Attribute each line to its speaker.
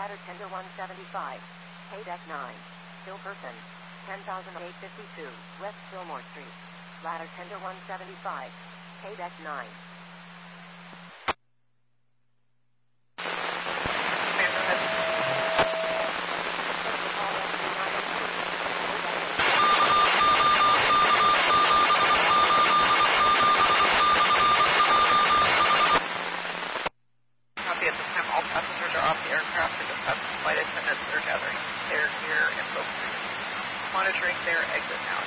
Speaker 1: Ladder tender 175. K deck 9. Still person. 10,852 West Fillmore Street. Ladder tender 175. K deck 9.
Speaker 2: At this time, all passengers are off the aircraft and just have flight attendants that are gathering their gear and folks monitoring their exit now.